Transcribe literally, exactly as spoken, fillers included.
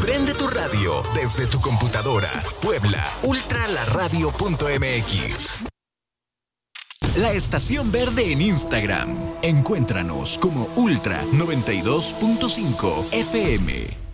Prende tu radio desde tu computadora. Puebla, ultra la radio punto m x. La Estación Verde en Instagram. Encuéntranos como Ultra noventa y dos punto cinco F M.